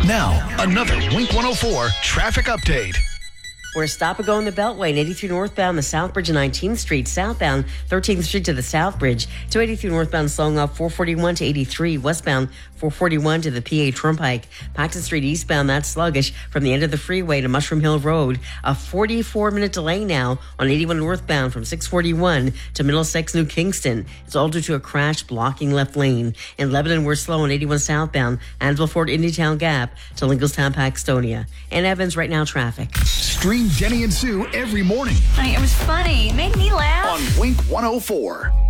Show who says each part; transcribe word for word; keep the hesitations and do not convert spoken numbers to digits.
Speaker 1: Now, another Wink one oh four traffic update.
Speaker 2: We're a stop and go on the Beltway, and eighty-three northbound, the South Bridge and nineteenth Street, southbound, thirteenth Street to the South Bridge, to eighty-three northbound, slowing off four forty-one to eighty-three, westbound, four forty-one to the P A Turnpike. Paxton Street eastbound, that's sluggish from the end of the freeway to Mushroom Hill Road. A forty-four minute delay now on eighty-one northbound from six forty-one to Middlesex, New Kingston. It's all due to a crash blocking left lane. In Lebanon, we're slow on eighty-one southbound, Annandale Fort, Indietown Gap to Lincolnstown, Paxtonia. And Evans, right now, traffic.
Speaker 1: Stream Jenny and Sue every morning
Speaker 3: Honey, it was funny. It made me laugh.
Speaker 1: on Wink one oh four.